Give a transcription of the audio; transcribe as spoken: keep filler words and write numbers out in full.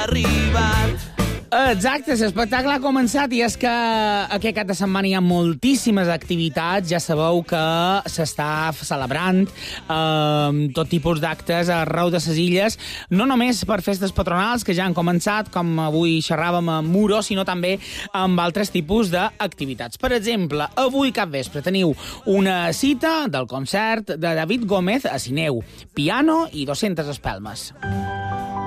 arribat. Exacte, l'espectacle ha començat i és que aquest cap de setmana hi ha moltíssimes activitats. Ja sabeu que s'està celebrant eh, tot tipus d'actes arreu de les illes, no només per festes patronals, que ja han començat, com avui xerràvem a Muro, sinó també amb altres tipus d'activitats. Per exemple, avui cap vespre teniu una cita del concert de David Gómez a Sineu, piano i dues-centes espelmes.